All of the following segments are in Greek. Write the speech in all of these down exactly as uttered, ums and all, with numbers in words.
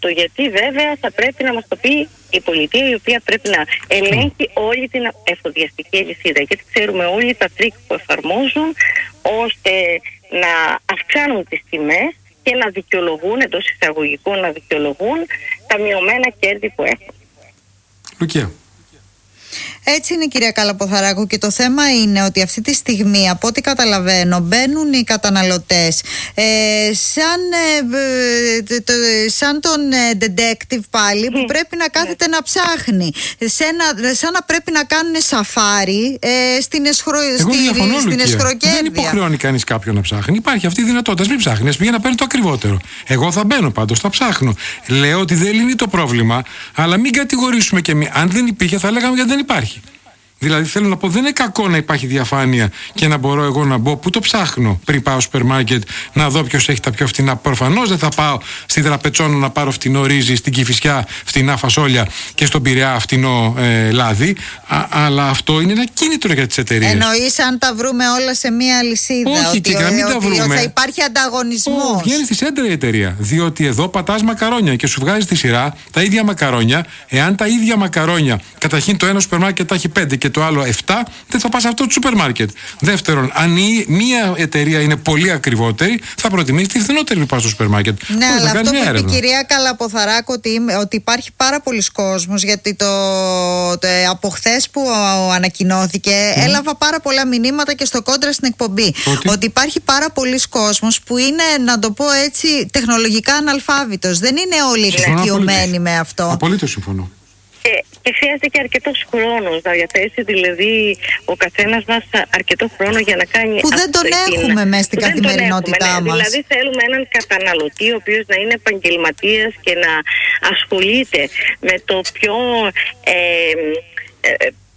Το γιατί βέβαια θα πρέπει να μας το πει η πολιτεία, η οποία πρέπει να ελέγχει όλη την εφοδιαστική αλυσίδα. Γιατί ξέρουμε όλοι τα τρίκ που εφαρμόζουν ώστε να αυξάνουν τις τιμές και να δικαιολογούν, εντός εισαγωγικών να δικαιολογούν τα μειωμένα κέρδη που έχουν. Λουκία. Έτσι είναι, κυρία Καλαποθαράκου, και το θέμα είναι ότι αυτή τη στιγμή, από ό,τι καταλαβαίνω, μπαίνουν οι καταναλωτές ε, σαν, ε, το, σαν τον detective πάλι, που πρέπει να κάθεται να ψάχνει, σε ένα, σαν να πρέπει να κάνουν σαφάρι ε, στην, εσχρο, στη, στην εσχροκέρδεια. Δεν υποχρεώνει κανείς κάποιον να ψάχνει. Υπάρχει αυτή η δυνατότητα. Μην ψάχνει, ας πήγε να παίρνει το ακριβότερο. Εγώ θα μπαίνω πάντως, θα ψάχνω. Λέω ότι δεν λύνει το πρόβλημα, αλλά μην κατηγορήσουμε και εμείς. Αν δεν υπήρχε, θα λέγαμε γιατί δεν υπάρχει. Δηλαδή θέλω να πω, δεν είναι κακό να υπάρχει διαφάνεια και να μπορώ εγώ να μπω που το ψάχνω πριν πάω στο σούπερ μάρκετ να δω ποιος έχει τα πιο φτηνά. Προφανώς δεν θα πάω στην Τραπετσόνο να πάρω φτηνό ρύζι, στην Κηφισιά φτηνά φασόλια και στον Πειραιά φτηνό ε, λάδι. Α, αλλά αυτό είναι ένα κίνητρο για τις εταιρείες. Εννοείς αν τα βρούμε όλα σε μία αλυσίδα? Όχι, ότι, και να μην ότι, τα βρούμε. ότι θα υπάρχει ανταγωνισμός. Βγαίνει στη σέντρα η εταιρεία. Διότι εδώ πατάς μακαρόνια και σου βγάζει τη σειρά τα ίδια μακαρόνια. Εάν τα ίδια μακαρόνια, καταρχήν το ένα σούπερ μάρκετ τα έχει πέντε και το άλλο επτά, δεν θα πας σε αυτό το σούπερ μάρκετ. Δεύτερον, αν η, μία εταιρεία είναι πολύ ακριβότερη, θα προτιμήσει τη φθηνότερη που πας στο σούπερ μάρκετ. Ναι, αλλά αυτό που είπε η κυρία Καλαποθαράκου, ότι, ότι υπάρχει πάρα πολλοί κόσμος, γιατί το, το, από χθες που ανακοινώθηκε, mm. έλαβα πάρα πολλά μηνύματα και στο κόντρα στην εκπομπή. Ότι, ότι υπάρχει πάρα πολλοί κόσμος που είναι, να το πω έτσι, τεχνολογικά αναλφάβητος. Δεν είναι όλοι εξοικειωμένοι με αυτό. Απολύτως συμφωνώ. Και, και χρειάζεται και αρκετός χρόνος να διαθέσει, δηλαδή ο καθένας μας αρκετό χρόνο για να κάνει. Που δεν τον έχουμε μέσα στην καθημερινότητά έχουμε, μας. Δηλαδή θέλουμε έναν καταναλωτή ο οποίος να είναι επαγγελματίας και να ασχολείται με το πιο ε, ε,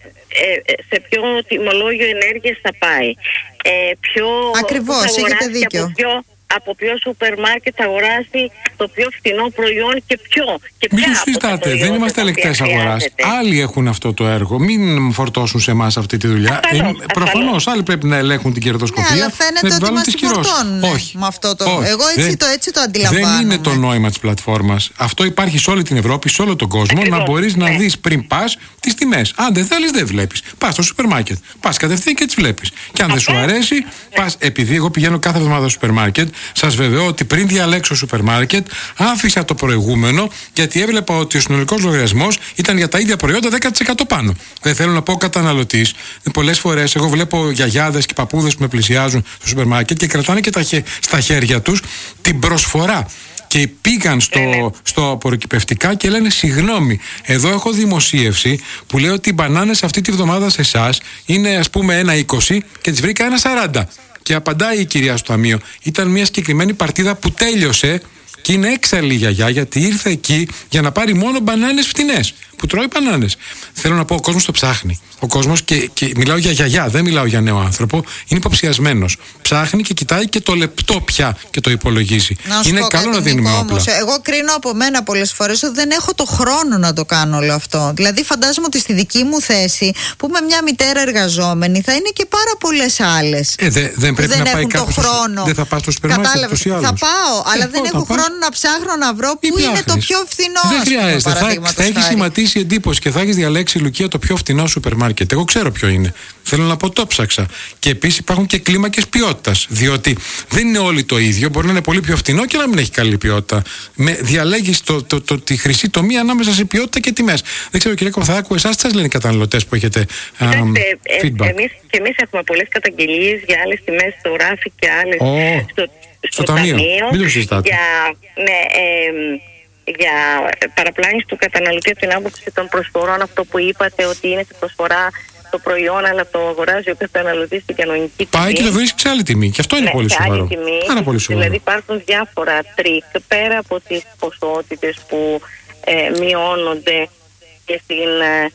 ε, σε ποιο τιμολόγιο ενέργειας θα πάει. Ε, ποιο, Ακριβώς, έχετε δίκιο. Από ποιο σούπερ μάρκετ θα αγοράσει το πιο φθηνό προϊόν και ποιο. Και μην το συζητάτε, δεν είμαστε ελεκτές αγοράς. Άλλοι έχουν αυτό το έργο. Μην φορτώσουν σε εμάς αυτή τη δουλειά. Ε, προφανώς, άλλοι πρέπει να ελέγχουν την κερδοσκοπία. Ναι, αλλά φαίνεται ότι μας τη φορτώνουν. Όχι. Με αυτό το. Όχι. Εγώ έτσι, δεν, το, έτσι το αντιλαμβάνομαι. Δεν είναι το νόημα της πλατφόρμας. Αυτό υπάρχει σε όλη την Ευρώπη, σε όλο τον κόσμο. Ακριβώς, να μπορείς ναι. να δεις πριν πας τις τιμές. Αν δεν θέλεις, δεν βλέπεις. Πας στο σούπερ μάρκετ. Πας κατευθείαν και τις βλέπεις. Και αν δεν σου αρέσει, πας. Επειδή εγώ πηγαίνω κάθε εβδομάδα στο σούπερ μάρκετ, σας βεβαιώ ότι πριν διαλέξω σούπερ μάρκετ, άφησα το προηγούμενο, γιατί έβλεπα ότι ο συνολικός λογαριασμός ήταν για τα ίδια προϊόντα δέκα τοις εκατό πάνω. Δεν θέλω να πω καταναλωτής. Πολλές φορές εγώ βλέπω γιαγιάδες και παππούδες που με πλησιάζουν στο σούπερ μάρκετ και κρατάνε και τα χε, στα χέρια τους την προσφορά. Και πήγαν στο, στο απορροκυπευτικά και λένε συγγνώμη, εδώ έχω δημοσίευση που λέει ότι οι μπανάνες αυτή τη βδομάδα σε εσάς είναι ας πούμε ένα είκοσι και τις βρήκα ένα σαράντα. Και απαντάει η κυρία στο ταμείο, ήταν μια συγκεκριμένη παρτίδα που τέλειωσε και είναι έξαλλη η γιαγιά γιατί ήρθε εκεί για να πάρει μόνο μπανάνες φτηνές. Που τρώει μπανάνες. Θέλω να πω, ο κόσμος το ψάχνει. Ο κόσμος, και, και μιλάω για γιαγιά, δεν μιλάω για νέο άνθρωπο, είναι υποψιασμένος. Ψάχνει και κοιτάει και το λεπτό πια και το υπολογίζει. Να είναι καλό να δίνουμε όπλα. Όμως, εγώ κρίνω από μένα πολλές φορές ότι δεν έχω το χρόνο να το κάνω όλο αυτό. Δηλαδή, φαντάζομαι ότι στη δική μου θέση, που είμαι μια μητέρα εργαζόμενη, θα είναι και πάρα πολλές άλλες. Ε, δε, δεν πρέπει δεν να πάει κάποιος. Στο, δεν θα πας στο σούπερ μάρκετ ούτως ή άλλως. Θα πάω, αλλά ε, δεν έχω χρόνο να ψάχνω να βρω πού είναι το πιο φθηνό. Δεν χρειάζεται. Θα έχει σχηματίσει εντύπωση και θα έχει διαλέξει, Λουκία, το πιο φτηνό σούπερ μάρκετ. Εγώ ξέρω ποιο είναι. Θέλω να πω, το ψάξα. Και επίσης υπάρχουν και κλίμακες ποιότητας. Διότι δεν είναι όλοι το ίδιο. Μπορεί να είναι πολύ πιο φτηνό και να μην έχει καλή ποιότητα. Διαλέγεις το, το, το, τη χρυσή τομή ανάμεσα σε ποιότητα και τιμές. Δεν ξέρω, κυρία Καλαποθαράκου, εσάς τι σας λένε οι καταναλωτές που έχετε um, feedback? Ε, εμείς, και εμείς έχουμε πολλές καταγγελίες για άλλες τιμές στο ράφι και άλλες oh, στο, στο, στο ταμείο. ταμείο. Μην το συζητάτε. Για, ναι, ε, για παραπλάνηση του καταναλωτή από την άποψη των προσφορών, αυτό που είπατε ότι είναι σε προσφορά το προϊόν, αλλά το αγοράζει ο καταναλωτής στην κανονική τιμή. Πάει και το βρίσκει σε άλλη τιμή. Και αυτό είναι ναι, πολύ σοβαρό. Τιμή, Πάρα πολύ σοβαρό. Δηλαδή υπάρχουν διάφορα τρίκ πέρα από τις ποσότητες που ε, μειώνονται και στην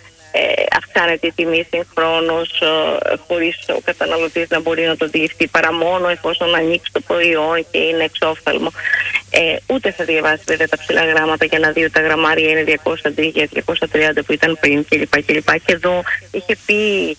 ε, αυξάνεται η τιμή συγχρόνως ε, χωρίς ο καταναλωτής να μπορεί να το διευθεί παρά μόνο εφόσον ανοίξει το προϊόν και είναι εξόφθαλμο. Ε, ούτε θα διαβάσει βέβαια τα ψηλά γράμματα για να δει ότι τα γραμμάρια είναι διακόσια τρία για διακόσια τριάντα που ήταν πριν κλπ. κλπ. Και εδώ είχε πει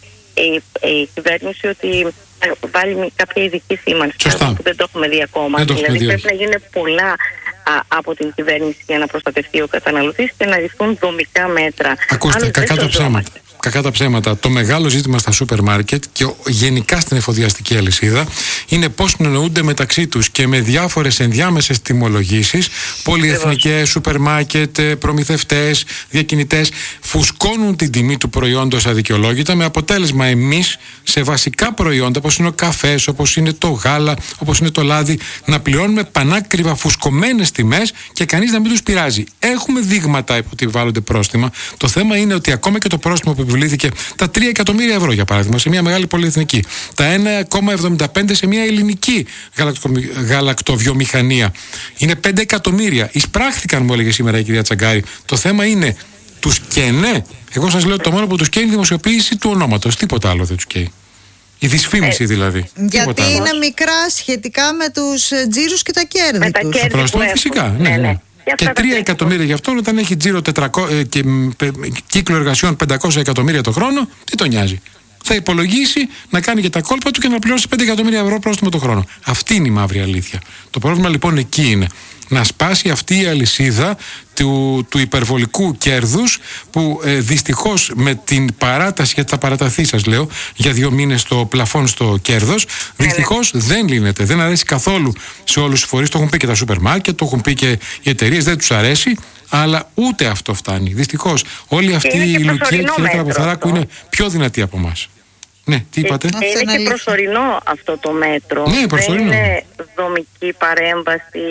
η, η κυβέρνηση ότι βάλει κάποια ειδική σήμανση που δεν το έχουμε δει ακόμα. Δεν δηλαδή δει, πρέπει να γίνουν πολλά από την κυβέρνηση για να προστατευτεί ο καταναλωτής και να ληφθούν δομικά μέτρα. Ακούστε, κακά τα ψέματα. Κακά τα ψέματα. Το μεγάλο ζήτημα στα σούπερ μάρκετ και γενικά στην εφοδιαστική αλυσίδα είναι πώς συνεννοούνται μεταξύ τους και με διάφορες ενδιάμεσες τιμολογήσεις. Πολυεθνικές, σούπερ μάρκετ, προμηθευτές, διακινητές φουσκώνουν την τιμή του προϊόντος αδικαιολόγητα, με αποτέλεσμα εμείς σε βασικά προϊόντα όπως είναι ο καφές, όπως είναι το γάλα, όπως είναι το λάδι, να πληρώνουμε πανάκριβα φουσκωμένες τιμές και κανείς να μην τους πειράζει. Έχουμε δείγματα ότι επιβάλλονται πρόστιμα. Το θέμα είναι ότι ακόμα και το πρόστιμο που επιβλήθηκε, τα τρία εκατομμύρια ευρώ για παράδειγμα σε μια μεγάλη πολυεθνική, τα ένα κόμμα εβδομήντα πέντε σε μια ελληνική γαλακτοβιομηχανία, είναι πέντε εκατομμύρια. Εισπράχθηκαν, μου έλεγε σήμερα η κυρία Τσαγκάρη. Το θέμα είναι, τους καίνε. Εγώ σας λέω, το μόνο που τους καίει είναι η δημοσιοποίηση του ονόματος. Τίποτα άλλο δεν τους καίει. Η δυσφήμιση ε, δηλαδή. Γιατί είναι μικρά σχετικά με τους τζίρους και τα κέρδη με τους. Τα πρόστιμα φυσικά. Ναι, ναι. ναι. Και τρία εκατομμύρια γι' αυτό, όταν έχει τζίρο τετρακόσια και κύκλο εργασιών πεντακόσια εκατομμύρια το χρόνο, τι τον νοιάζει. Θα υπολογίσει να κάνει και τα κόλπα του και να πληρώσει πέντε εκατομμύρια ευρώ πρόστιμο το χρόνο. Αυτή είναι η μαύρη αλήθεια. Το πρόβλημα λοιπόν εκεί είναι να σπάσει αυτή η αλυσίδα του, του υπερβολικού κέρδους που ε, δυστυχώς με την παράταση, γιατί θα παραταθεί σας λέω για δύο μήνες το πλαφόν στο κέρδος, δυστυχώς δεν λύνεται, δεν αρέσει καθόλου σε όλους τους φορείς. Το έχουν πει και τα σούπερ μάρκετ, το έχουν πει και οι εταιρείες, δεν τους αρέσει, αλλά ούτε αυτό φτάνει. Δυστυχώς όλη αυτή η Λουκία και η Καλαποθαράκου είναι πιο δυνατή από εμάς. Ναι, τι είπατε? Και είναι και προσωρινό αυτό το μέτρο. Ναι, προσωρινό. Δεν είναι δομική παρέμβαση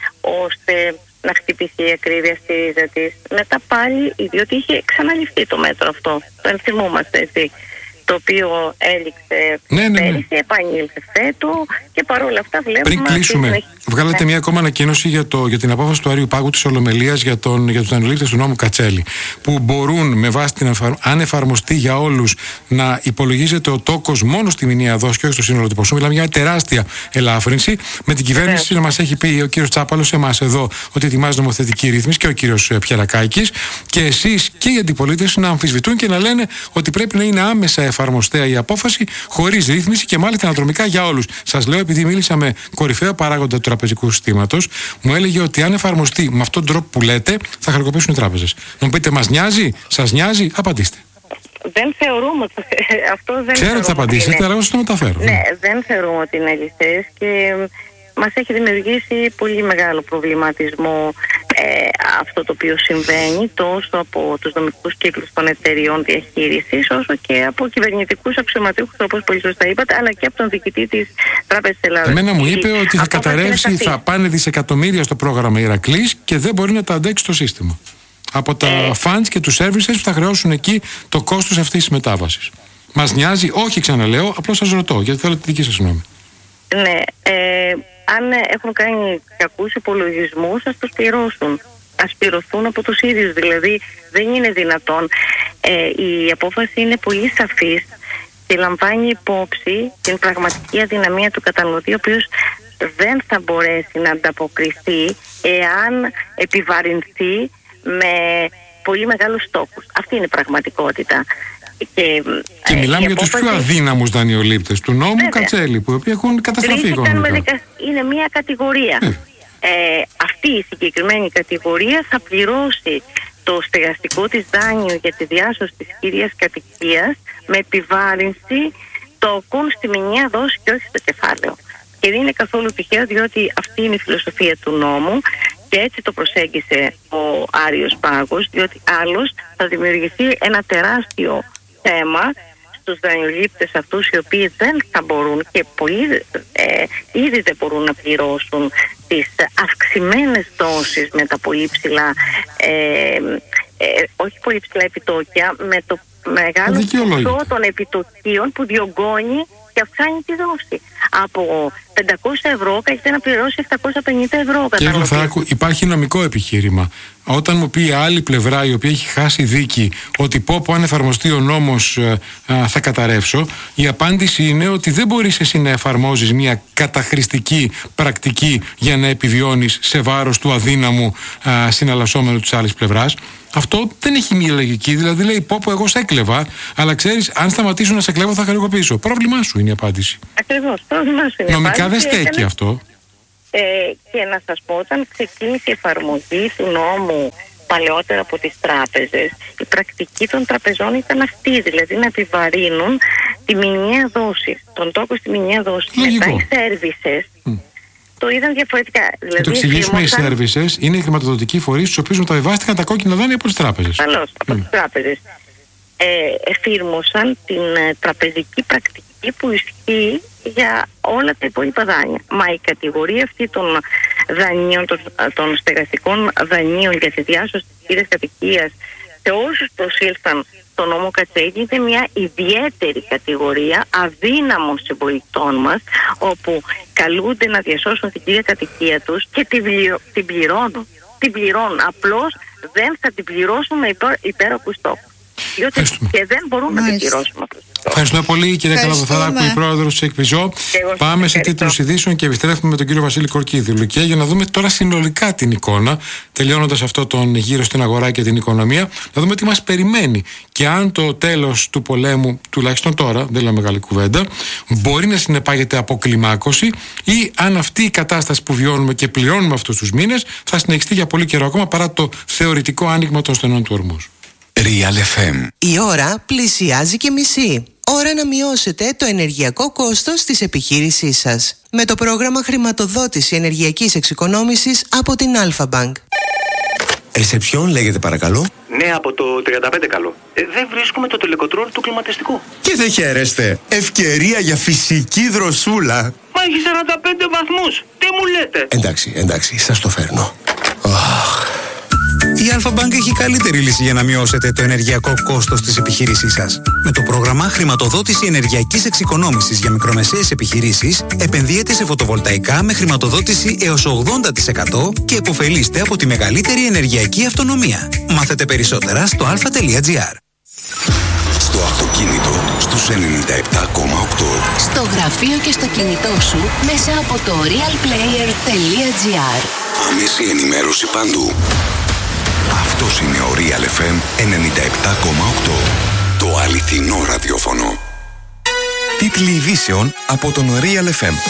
ώστε να χτυπηθεί η ακρίβεια στη ρίζα της. Μετά πάλι, διότι είχε ξαναληφθεί το μέτρο αυτό. Το ενθυμούμαστε, έτσι. Το οποίο έληξε ναι, ναι, ναι. πέρυσι, επανήλθε φέτο και παρόλα αυτά βλέπουμε. Πριν κλείσουμε, έχει... βγάλατε ναι. μια ακόμα ανακοίνωση για, το, για την απόφαση του Άριου Πάγου της Ολομελίας για, τον, για τους δανειολήπτες του νόμου Κατσέλη. Που μπορούν με βάση την εφαρ... αν εφαρμοστεί για όλους να υπολογίζεται ο τόκος μόνο στη μηνιαία δόση και όχι στο σύνολο του ποσού. Μιλάμε για μια τεράστια ελάφρυνση. Με την κυβέρνηση ναι. να μας έχει πει ο κύριος Τσάπαλος, εμάς εδώ, ότι ετοιμάζει νομοθετική ρύθμιση και ο κύριος Πιερακάκης. Και εσείς και οι αντιπολίτες να αμφισβητούν και να λένε ότι πρέπει να είναι άμεσα εφαρμοστέα η απόφαση, χωρίς ρύθμιση και μάλιστα αναδρομικά για όλους. Σας λέω, επειδή μίλησα με κορυφαίο παράγοντα του τραπεζικού συστήματος, μου έλεγε ότι αν εφαρμοστεί με αυτόν τον τρόπο που λέτε, θα χρεοκοπήσουν οι τράπεζες. Να μου πείτε, μας νοιάζει, σας νοιάζει, απαντήστε. Δεν θεωρούμε ότι αυτό δεν. Ξέρω ότι θα απαντήσετε, αλλά εγώ σας το μεταφέρω. Ναι, δεν θεωρούμε ότι είναι ληστές και μας έχει δημιουργήσει πολύ μεγάλο προβληματισμό ε, αυτό το οποίο συμβαίνει τόσο από τους νομικούς κύκλους των εταιριών διαχείρισης όσο και από κυβερνητικούς αξιωματούχους, όπως πολύ σωστά είπατε, αλλά και από τον διοικητή της Τράπεζας Ελλάδας. Εμένα μου είπε ότι θα καταρρεύσει, θα πάνε δισεκατομμύρια στο πρόγραμμα Ηρακλής και δεν μπορεί να τα αντέξει το σύστημα. Από τα ε... funds και τους services που θα χρεώσουν εκεί το κόστος αυτής της μετάβασης. Μας νοιάζει, όχι ξαναλέω, απλώς σας ρωτώ, γιατί θέλω τη δική σας γνώμη. Ναι, ε, αν έχουν κάνει κακούς υπολογισμούς, ας τους πληρώσουν. Ας πληρωθούν από τους ίδιους. Δηλαδή, δεν είναι δυνατόν. Ε, η απόφαση είναι πολύ σαφής και λαμβάνει υπόψη την πραγματική αδυναμία του καταναλωτή, ο οποίος δεν θα μπορέσει να ανταποκριθεί εάν επιβαρυνθεί με πολύ μεγάλους στόχους. Αυτή είναι η πραγματικότητα. Και, και μιλάμε για απόφαση... τους πιο αδύναμους δανειολήπτες του νόμου Βέβαια. Κατσέλη, που οι οποίοι έχουν καταστραφεί οικονομικά. Δικα... Είναι μια κατηγορία. Ε. Ε, αυτή η συγκεκριμένη κατηγορία θα πληρώσει το στεγαστικό της δάνειο για τη διάσωση της κύριας κατοικίας με επιβάρυνση τόκων στη μηνιαία δόση και όχι στο κεφάλαιο. Και δεν είναι καθόλου τυχαίο, διότι αυτή είναι η φιλοσοφία του νόμου και έτσι το προσέγγισε ο Άριος Πάγος, διότι άλλως θα δημιουργηθεί ένα τεράστιο θέμα στους δανειολήπτες αυτούς, οι οποίοι δεν θα μπορούν και πολλοί ε, ήδη δεν μπορούν να πληρώσουν τις αυξημένες δόσεις με τα πολύ ψηλά, ε, ε, όχι πολύ ψηλά επιτόκια, με το μεγάλο ποσό των επιτοκίων που διωγγώνει και αυξάνει τη δόση. Από πεντακόσια ευρώ έχετε να πληρώσει επτακόσια πενήντα ευρώ. Κύριε Καλαποθαράκου, υπάρχει νομικό επιχείρημα. Όταν μου πει η άλλη πλευρά, η οποία έχει χάσει δίκη, ότι πω πω αν εφαρμοστεί ο νόμος α, θα καταρρεύσω, η απάντηση είναι ότι δεν μπορείς εσύ να εφαρμόζεις μια καταχρηστική πρακτική για να επιβιώνεις σε βάρος του αδύναμου α, συναλλασσόμενου της άλλης πλευράς. Αυτό δεν έχει μια λογική. Δηλαδή λέει πω πω εγώ σε έκλεβα, αλλά ξέρεις, αν σταματήσω να σε κλέβω θα χρεοκοπήσω. Πρόβλημά σου είναι η απάντηση. Ακριβώς, πρόβλημά σου είναι. Νομικά δεν στέκει έκανε... αυτό. Ε, και να σας πω, όταν ξεκίνησε η εφαρμογή του νόμου παλαιότερα από τις τράπεζες, η πρακτική των τραπεζών ήταν αυτή, δηλαδή να επιβαρύνουν τη μηνιαία δόση, τον τόκο στη μηνιαία δόση. Μετά οι services mm. το είδαν διαφορετικά. Δηλαδή, το εξηγήσουμε, οι services είναι οι χρηματοδοτικοί φορείς στους οποίους μεταβιβάστηκαν τα κόκκινα δάνεια από τις τράπεζες. Καλώς, από mm. τις τράπεζες. Ε, εφήρμοσαν την ε, τραπεζική πρακτική που ισχύει για όλα τα υπόλοιπα δάνεια. Μα η κατηγορία αυτή των δανείων, των, των στεγαστικών δανείων για τη διάσωση της κύριας κατοικίας σε όσους προσήλθαν στο νόμο Κατσέγγι είναι μια ιδιαίτερη κατηγορία αδύναμων συμπολιτών μας, όπου καλούνται να διασώσουν την κύρια κατοικία τους και την, πληρω, την πληρώνουν. Την πληρώνουν. Απλώς δεν θα την πληρώσουν με υπέ, υπέροχους στόχους. Διότι και δεν μπορούν να την πληρώσουν. Ευχαριστούμε πολύ, κυρία Καλαποθαράκου, η πρόεδρος της ΕΚΠΙΖΟ. Πάμε σε τίτλους ειδήσεων και επιστρέφουμε με τον κύριο Βασίλη Κορκίδηλου. Και για να δούμε τώρα συνολικά την εικόνα, τελειώνοντας αυτό τον γύρο στην αγορά και την οικονομία, να δούμε τι μας περιμένει. Και αν το τέλος του πολέμου, τουλάχιστον τώρα, δεν λέω μεγάλη κουβέντα, μπορεί να συνεπάγεται αποκλιμάκωση, ή αν αυτή η κατάσταση που βιώνουμε και πληρώνουμε αυτούς τους μήνες θα συνεχιστεί για πολύ καιρό ακόμα παρά το θεωρητικό άνοιγμα των στενών του ορμούς. Real εφ εμ. Η ώρα πλησιάζει και μισή. Ώρα να μειώσετε το ενεργειακό κόστος της επιχείρησής σας με το πρόγραμμα χρηματοδότηση ενεργειακής εξοικονόμησης από την Alpha Bank. Ρεσεψιόν λέγεται παρακαλώ. Ναι, από το τριάντα πέντε καλό. Ε, δεν βρίσκουμε το τελεκοτρόλ του κλιματιστικού. Και δεν χαίρεστε. Ευκαιρία για φυσική δροσούλα. Μα έχει σαράντα πέντε βαθμούς. Τι μου λέτε? Εντάξει, εντάξει, σας το φέρνω. Oh. Η Alpha Bank έχει καλύτερη λύση για να μειώσετε το ενεργειακό κόστος της επιχείρησής σας. Με το πρόγραμμα χρηματοδότηση ενεργειακής εξοικονόμησης για μικρομεσαίες επιχειρήσεις, επενδύετε σε φωτοβολταϊκά με χρηματοδότηση έως ογδόντα τοις εκατό και επωφελείστε από τη μεγαλύτερη ενεργειακή αυτονομία. Μάθετε περισσότερα στο αλφα τελεία τζι άρ. Στο αυτοκίνητο, στους ενενήντα επτά κόμμα οκτώ. Στο γραφείο και στο κινητό σου, μέσα από το real player τελεία τζι άρ. Άμεση ενημέρωση παντού. Αυτός είναι ο Real εφ εμ ενενήντα επτά κόμμα οκτώ. Το αληθινό ραδιόφωνο. Τίτλοι ειδήσεων από τον Real εφ εμ.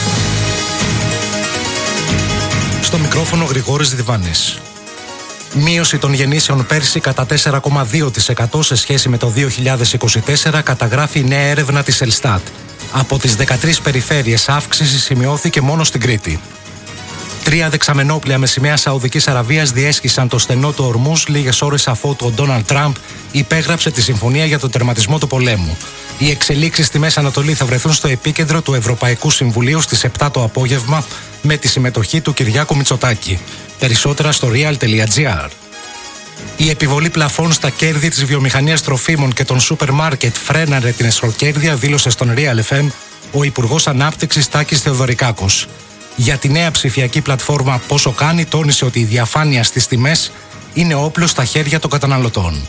Στο μικρόφωνο Γρηγόρης Διβάνης. Μείωση των γεννήσεων πέρσι κατά τέσσερα κόμμα δύο τοις εκατό σε σχέση με το δύο χιλιάδες είκοσι τέσσερα, καταγράφει η νέα έρευνα της Ελστάτ. Από τις δεκατρείς περιφέρειες αύξηση σημειώθηκε μόνο στην Κρήτη. Τρία δεξαμενόπλια με σημαία Σαουδικής Αραβίας διέσχισαν το στενό του Ορμούς λίγες ώρες αφότου ο Ντόναλντ Τραμπ υπέγραψε τη συμφωνία για τον τερματισμό του πολέμου. Οι εξελίξεις στη Μέση Ανατολή θα βρεθούν στο επίκεντρο του Ευρωπαϊκού Συμβουλίου στις επτά το απόγευμα με τη συμμετοχή του Κυριάκου Μητσοτάκη. Περισσότερα στο real τελεία τζι άρ. Η επιβολή πλαφών στα κέρδη της βιομηχανίας τροφίμων και των σούπερ μάρκετ φρέναρε την εσχροκέρδεια, δήλωσε στον Real εφ εμ ο Υπουργός Ανάπτυξης Τάκης Θεοδωρικάκος. Για τη νέα ψηφιακή πλατφόρμα Πόσο Κάνει, τόνισε ότι η διαφάνεια στις τιμές είναι όπλο στα χέρια των καταναλωτών.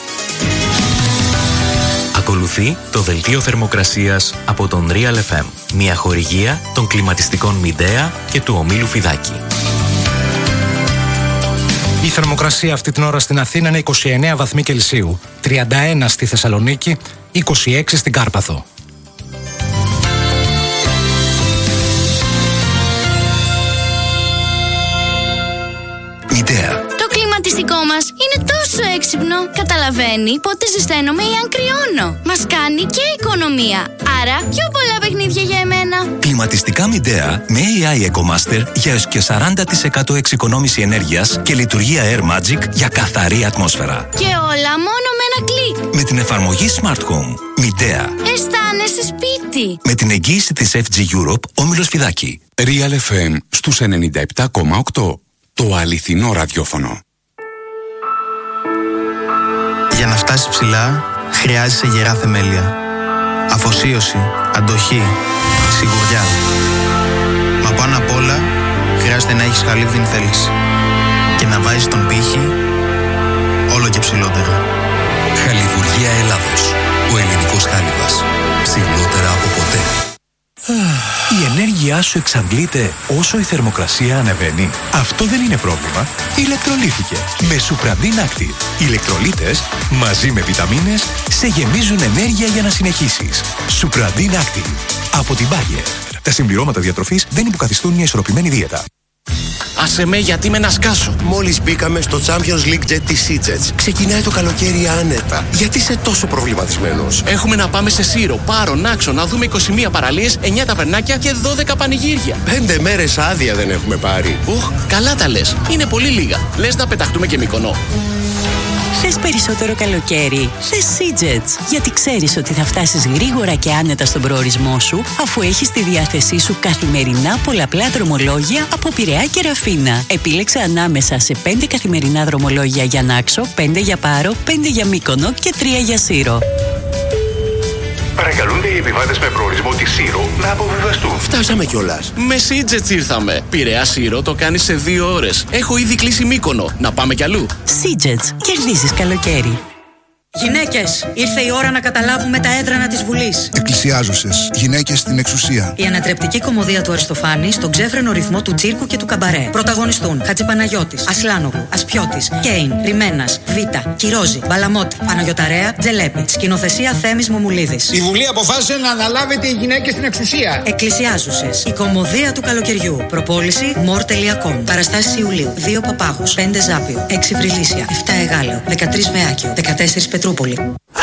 Ακολουθεί το δελτίο θερμοκρασίας από τον Real εφ εμ, μια χορηγία των κλιματιστικών Μιντέα και του ομίλου Φιδάκη. Η θερμοκρασία αυτή την ώρα στην Αθήνα είναι είκοσι εννέα βαθμοί Κελσίου, τριάντα ένα στη Θεσσαλονίκη, είκοσι έξι στην Κάρπαθο. Μιντέα. Το κλιματιστικό μας είναι τόσο έξυπνο. Καταλαβαίνει πότε ζεσταίνομαι ή αν κρυώνω. Μας κάνει και οικονομία. Άρα πιο πολλά παιχνίδια για εμένα. Κλιματιστικά Μιντέα με έι άι EcoMaster για έως και σαράντα τοις εκατό εξοικονόμηση ενέργειας και λειτουργία Air Magic για καθαρή ατμόσφαιρα. Και όλα μόνο με ένα κλικ. Με την εφαρμογή Smart Home. Μιντέα. Αισθάνεσαι σπίτι. Με την εγγύηση της εφ τζι Europe, όμιλος Φιδάκη. Real εφ εμ στους ενενήντα επτά κόμμα οκτώ. Το αληθινό ραδιόφωνο. Για να φτάσεις ψηλά, χρειάζεσαι γερά θεμέλια. Αφοσίωση, αντοχή, σιγουριά. Μα πάνω απ' όλα, χρειάζεται να έχεις χαλίβδιν θέληση. Και να βάζεις τον πύχη όλο και ψηλότερα. Χαλιβουργία Ελλάδος. Ο ελληνικός χάλιβας. Ψηλότερα από ποτέ. Η ενέργειά σου εξαντλείται όσο η θερμοκρασία ανεβαίνει. Αυτό δεν είναι πρόβλημα. Ηλεκτρολίθηκε με Supradin Active. Οι ηλεκτρολίτες μαζί με βιταμίνες σε γεμίζουν ενέργεια για να συνεχίσεις. Supradin Active από την Bayer. Τα συμπληρώματα διατροφής δεν υποκαθιστούν μια ισορροπημένη δίαιτα. Άσε με γιατί με να σκάσω. Μόλις μπήκαμε στο Champions League Jet της SeaJets. Ξεκινάει το καλοκαίρι άνετα. Γιατί είσαι τόσο προβληματισμένος? Έχουμε να πάμε σε Σύρο, Πάρο, Νάξο, να δούμε είκοσι μία παραλίες, εννιά ταβερνάκια και δώδεκα πανηγύρια. Πέντε μέρες άδεια δεν έχουμε πάρει. Ουχ, καλά τα λες. Είναι πολύ λίγα. Λες να πεταχτούμε και Μύκονο. Θες περισσότερο καλοκαίρι? Θες SeaJets. Γιατί ξέρεις ότι θα φτάσεις γρήγορα και άνετα στον προορισμό σου, αφού έχεις στη διάθεσή σου καθημερινά πολλαπλά δρομολόγια από Πειραιά και Ραφίνα. Επίλεξε ανάμεσα σε πέντε καθημερινά δρομολόγια για Νάξο, πέντε για Πάρο, πέντε για Μύκονο και τρία για Σύρο. Παρακαλούνται οι επιβάτες με προορισμό τη Σύρο να αποβιβαστούν. Φτάσαμε κιόλας. Με SeaJets ήρθαμε. Πειραιά Σύρο το κάνεις σε δύο ώρες. Έχω ήδη κλείσει Μύκονο. Να πάμε κι αλλού. SeaJets. Κερδίζεις καλοκαίρι. Γυναίκες, ήρθε η ώρα να καταλάβουμε τα έδρανα της Βουλής. Εκκλησιάζωσες, γυναίκες στην εξουσία. Η ανατρεπτική κομμωδία του Αριστοφάνη στον ξέφρενο ρυθμό του τσίρκου και του καμπαρέ. Πρωταγωνιστούν Χατζηπαναγιώτης, Ασλάνογλου, Ασπιώτης, Κέιν, Ρημένας, Βίτα, Κυρόζη, Μπαλαμότη, Παναγιωταρέα, Τζελέπη. Σκηνοθεσία Θέμης Μομουλίδης. Η Βουλή αποφάσισε να αναλάβετε οι γυναίκες στην εξουσία. Εκκλησιάζωσες, η κομμωδία του καλοκαιριού. Προπόληση μορ τελεία κομ. Παραστάσεις Ιουλίου. δύο Παπάγους, πέντε Ζάπιο, έξι Βρυλίσια, επτά Εγάλεο, δεκατρία Βεάκιο, δεκατέσσερα Πετρούπολη.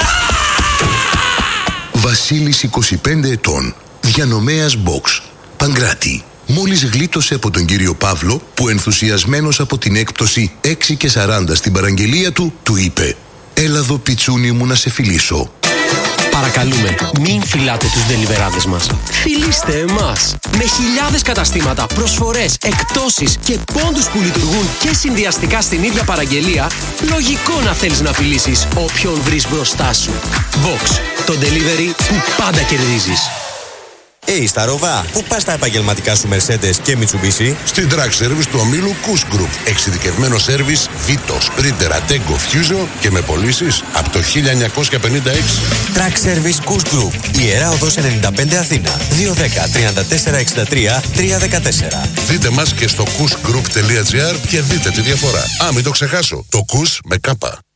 Βασίλης, είκοσι πέντε ετών, διανομέας Box, Παγκράτη. Μόλις γλίτωσε από τον κύριο Παύλο, που ενθουσιασμένος από την έκπτωση έξι και σαράντα στην παραγγελία του, του είπε: «Έλα εδώ πιτσούνι μου να σε φιλήσω». Παρακαλούμε, μην φυλάτε τους ντελιβεράδες μας. Φιλήστε εμάς. Με χιλιάδες καταστήματα, προσφορές, εκπτώσεις και πόντους που λειτουργούν και συνδυαστικά στην ίδια παραγγελία, λογικό να θέλεις να φιλήσεις όποιον βρεις μπροστά σου. Box, το delivery που πάντα κερδίζεις. Hey, στα Ροβά, πού πας τα επαγγελματικά σου Mercedes και Mitsubishi? Στην Track Service του ομίλου Kuss Group. Εξειδικευμένο σέρβις Vito, Sprinter, Ateco, Fusion και με πωλήσεις από το χίλια εννιακόσια πενήντα έξι. Track Service Kuss Group. Ιερά Οδός ενενήντα πέντε Αθήνα. δύο ένα μηδέν, τρία τέσσερα έξι τρία, τρία ένα τέσσερα. Δείτε μας και στο kussgroup τελεία gr και δείτε τη διαφορά. Α, μην το ξεχάσω. Το Kuss με κάπα.